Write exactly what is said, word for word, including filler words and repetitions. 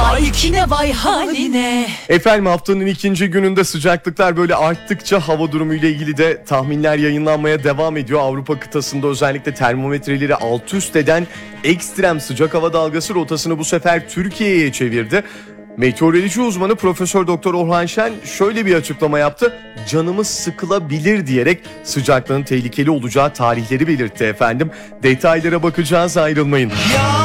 Vay kine vay haline. Efendim haftanın ikinci gününde sıcaklıklar böyle arttıkça hava durumu ile ilgili de tahminler yayınlanmaya devam ediyor. Avrupa kıtasında özellikle termometreleri alt üst eden ekstrem sıcak hava dalgası rotasını bu sefer Türkiye'ye çevirdi. Meteoroloji uzmanı Profesör Doktor Orhan Şen şöyle bir açıklama yaptı. Canımız sıkılabilir diyerek sıcaklığın tehlikeli olacağı tarihleri belirtti efendim. Detaylara bakacağız, ayrılmayın. Ya